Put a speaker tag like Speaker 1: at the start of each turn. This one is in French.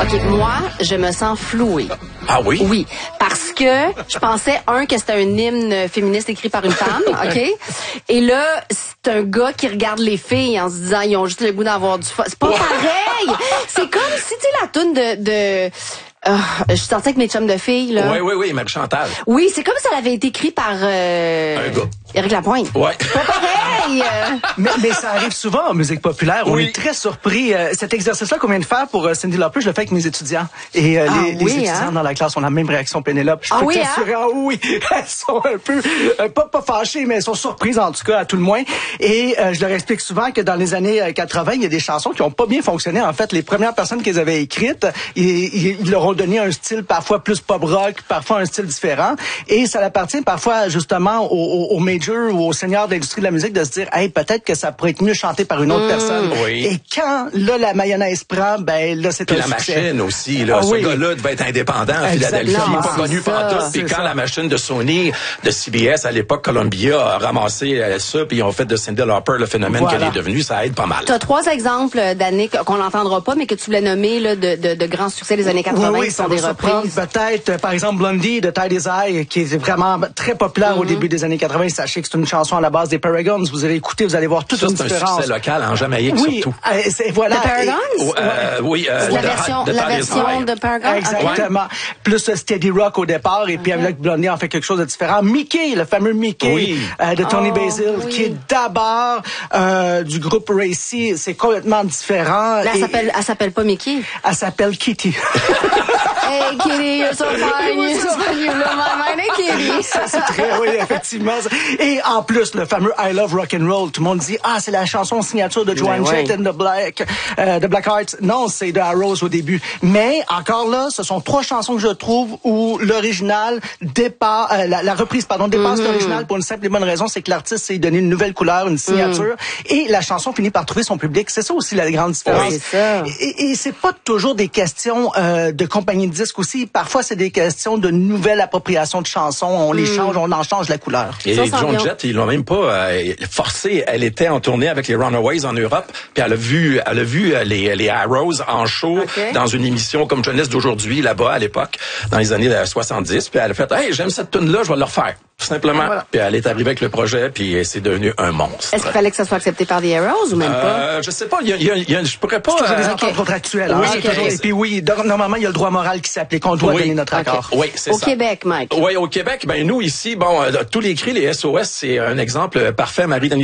Speaker 1: OK, moi, je me sens flouée.
Speaker 2: Ah oui?
Speaker 1: Oui, parce que je pensais, que c'était un hymne féministe écrit par une femme, OK? Et là, c'est un gars qui regarde les filles en se disant, ils ont juste le goût d'avoir du fun. C'est pas pareil! C'est comme si, tu sais, la toune je suis sortie avec mes chums de filles, là.
Speaker 2: Oui, Marie-Chantal.
Speaker 1: Oui, c'est comme si elle avait été écrite par...
Speaker 2: un gars.
Speaker 1: Éric Lapointe.
Speaker 2: Ouais.
Speaker 1: Pas pareil!
Speaker 3: Mais ça arrive souvent en musique populaire.
Speaker 2: Oui.
Speaker 3: On est très surpris. Cet exercice-là qu'on vient de faire pour Cyndi Lauper, je le fais avec mes étudiants. Et les étudiants dans la classe ont la même réaction, Pénélope. Je peux t'assurer, oui, elles sont un peu, pas fâchées, mais elles sont surprises en tout cas, à tout le moins. Et je leur explique souvent que dans les années 80, il y a des chansons qui ont pas bien fonctionné. En fait, les premières personnes qui les avaient écrites, ils leur ont donné un style parfois plus pop rock, parfois un style différent. Et ça appartient parfois justement aux majors ou aux seigneurs de l'industrie de la musique de se dire, hey, peut-être que ça pourrait être mieux chanté par une autre personne.
Speaker 2: Oui.
Speaker 3: Et quand, là, la mayonnaise prend, ben là, c'est
Speaker 2: puis
Speaker 3: un
Speaker 2: la
Speaker 3: succès.
Speaker 2: machine aussi, là. Ce gars-là devait être indépendant en Philadelphie. Il n'est pas connu par tout. Puis quand la machine de Sony, de CBS, à l'époque, Columbia, a ramassé ça, puis ils ont fait de Cyndi Lauper le phénomène qu'elle est devenue, ça aide pas mal.
Speaker 1: Tu as 3 exemples d'années qu'on n'entendra pas, mais que tu voulais nommer là, de grands succès des années 80 qui sont des reprises.
Speaker 3: Peut-être, par exemple, Blondie de Tidy's Eye, qui est vraiment très populaire au début des années 80. Sachez que c'est une chanson à la base des Paragons. Vous allez écouter, vous allez voir toute une différence.
Speaker 2: C'est un succès local en Jamaïque, surtout.
Speaker 3: Voilà.
Speaker 1: The Paragons?
Speaker 2: Oui.
Speaker 1: La version de Paragons?
Speaker 3: Exactement.
Speaker 1: Okay.
Speaker 3: Plus Steady Rock au départ, et puis avec Blondie, on fait quelque chose de différent. Mickey, le fameux Mickey de Tony Basil, qui est d'abord du groupe Racy. C'est complètement différent.
Speaker 1: Là, elle s'appelle pas Mickey.
Speaker 3: Elle s'appelle Kitty.
Speaker 1: Hey Kitty, you're so fine, you're so fine, you blow my mind, hey Kitty.
Speaker 3: Ça, c'est très, oui, effectivement. Et en plus, le fameux I Love Rock and Roll, tout le monde dit, c'est la chanson signature de Joan Jett and the Black Hearts. Non, c'est de Arrows au début. Mais, encore là, ce sont 3 chansons que je trouve où l'original dépasse, la reprise, dépasse l'original pour une simple et bonne raison, c'est que l'artiste s'est donné une nouvelle couleur, une signature, et la chanson finit par trouver son public. C'est ça aussi la grande différence.
Speaker 1: Oui, c'est ça.
Speaker 3: Et c'est pas toujours des questions de compagnie de disques aussi. Parfois, c'est des questions de nouvelle appropriation de chansons. On les change, on en change la couleur.
Speaker 2: Et Joan Jett, ils l'ont même pas forcé. Elle était en tournée avec les Runaways en Europe, puis elle a vu les Arrows en show dans une émission comme Jeunesse d'aujourd'hui, là-bas, à l'époque, dans les années 70. Puis elle a fait, hey, j'aime cette tune-là, je vais le refaire. Tout simplement. Voilà. Puis elle est arrivée avec le projet, puis c'est devenu un monstre.
Speaker 1: Est-ce qu'il fallait que ça soit accepté par The Arrows ou même pas?
Speaker 2: Je sais pas. Je pourrais pas.
Speaker 3: C'est toujours des ententes contractuelles. Et puis normalement, il y a le droit moral qui s'applique. On doit donner notre accord.
Speaker 2: Oui, c'est ça.
Speaker 1: Au Québec, Mike.
Speaker 2: Oui, au Québec, nous ici, tous les cris, les SOS, c'est un exemple parfait. Marie